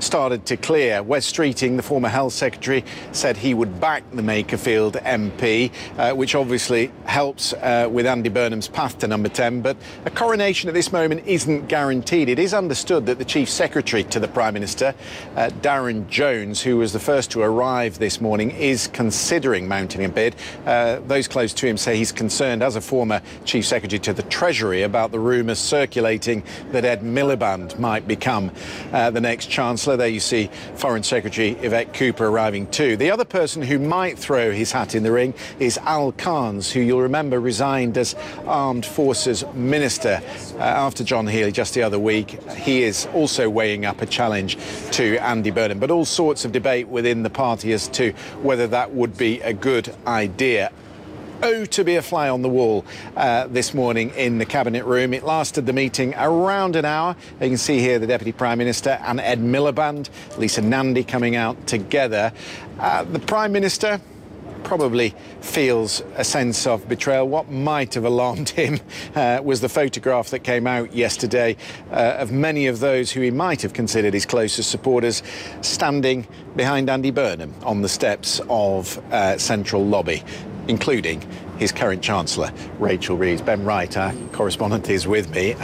started to clear. Wes Streeting, the former Health Secretary, said he would back the Makerfield MP, which obviously helps with Andy Burnham's path to number 10. But a coronation at this moment isn't guaranteed. It is understood that the Chief Secretary to the Prime Minister, Darren Jones, who was the first to arrive this morning, is considering mounting a bid. Those close to him say he's concerned, as a former Chief Secretary to the Treasury, about the rumours circulating that Ed Miliband might become the next Chancellor. There you see Foreign Secretary Yvette Cooper arriving too. The other person who might throw his hat in the ring is Al Carnes, who you'll remember resigned as Armed Forces Minister after John Healey just the other week. He is also weighing up a challenge to Andy Burnham, but all sorts of debate within the party as to whether that would be a good idea. Oh, to be a fly on the wall this morning in the Cabinet room. It lasted the meeting around an hour. You can see here the Deputy Prime Minister and Ed Miliband, Lisa Nandy coming out together. The Prime Minister probably feels a sense of betrayal. What might have alarmed him was the photograph that came out yesterday of many of those who he might have considered his closest supporters standing behind Andy Burnham on the steps of Central Lobby, including his current Chancellor, Rachel Reeves. Ben Wright, our correspondent, is with me.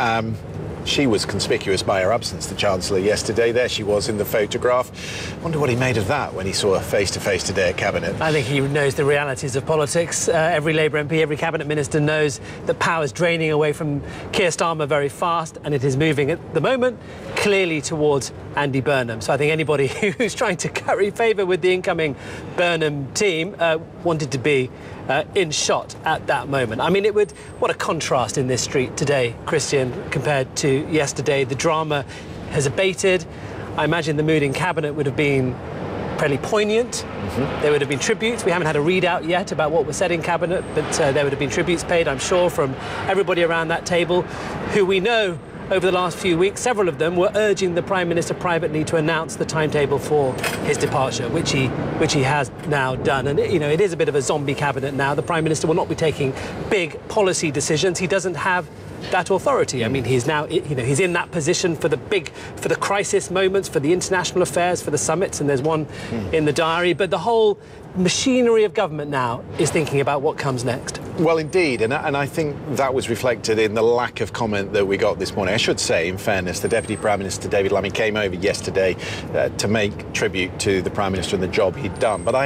She was conspicuous by her absence, the Chancellor, yesterday. There she was in the photograph. Wonder what he made of that when he saw her face-to-face today at Cabinet. I think he knows the realities of politics. Every Labour MP, every Cabinet Minister knows that power is draining away from Keir Starmer very fast, and it is moving at the moment clearly towards Andy Burnham. So I think anybody who's trying to curry favour with the incoming Burnham team wanted to be in shot at that moment. I mean, what a contrast in this street today, Christian, compared to yesterday. The drama has abated. I imagine the mood in Cabinet would have been fairly poignant. There would have been tributes. We haven't had a readout yet about what was said in Cabinet, but there would have been tributes paid, I'm sure, from everybody around that table, who we know over the last few weeks, several of them were urging the Prime Minister privately to announce the timetable for his departure, which he has now done. And, you know, it is a bit of a zombie Cabinet now. The Prime Minister will not be taking big policy decisions. He doesn't have that authority. I mean, he's now, he's in that position for the crisis moments, for the international affairs, for the summits, and there's one in the diary. But the whole machinery of government now is thinking about what comes next. Well, indeed, and I think that was reflected in the lack of comment that we got this morning. I should say, in fairness, the Deputy Prime Minister, David Lammy, came over yesterday to make tribute to the Prime Minister and the job he'd done. But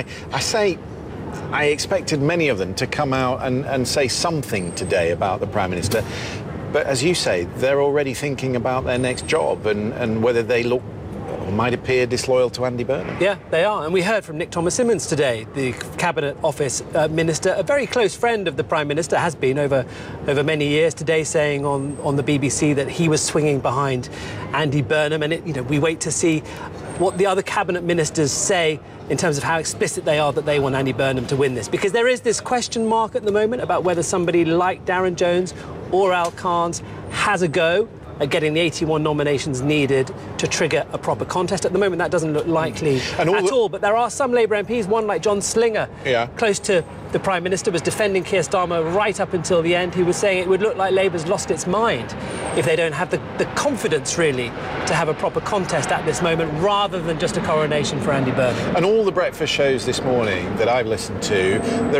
I expected many of them to come out and say something today about the Prime Minister. But as you say, they're already thinking about their next job and whether they look or might appear disloyal to Andy Burnham. Yeah, they are. And we heard from Nick Thomas-Symonds today, the Cabinet Office Minister, a very close friend of the Prime Minister, has been over many years, today saying on the BBC that he was swinging behind Andy Burnham. And we wait to see what the other Cabinet Ministers say in terms of how explicit they are that they want Andy Burnham to win this. Because there is this question mark at the moment about whether somebody like Darren Jones or Al Carnes has a go at getting the 81 nominations needed to trigger a proper contest. At the moment, that doesn't look likely at all. But there are some Labour MPs, one like John Slinger, close to the Prime Minister, was defending Keir Starmer right up until the end. He was saying it would look like Labour's lost its mind if they don't have the confidence, really, to have a proper contest at this moment, rather than just a coronation for Andy Burnham. And all the breakfast shows this morning that I've listened to,